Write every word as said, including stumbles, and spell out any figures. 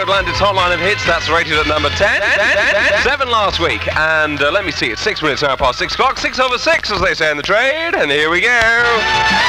Radio Atlantis Hotline of Hits. That's rated at number ten. Seven last week. And uh, let me see, it's six minutes now past six o'clock. Six over six, as they say in the trade. And here we go.